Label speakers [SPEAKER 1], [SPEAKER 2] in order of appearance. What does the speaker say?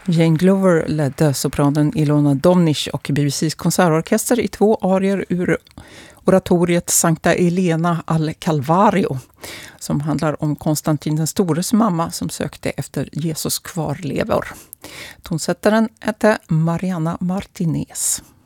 [SPEAKER 1] Jane Glover ledde sopranen Ilona Domnish och BBCs konsertorkester i 2 arier ur oratoriet Sankta Elena al Calvario, som handlar om Konstantin den stores mamma som sökte efter Jesus kvarlevor. Tonsättaren hette Mariana Martinez.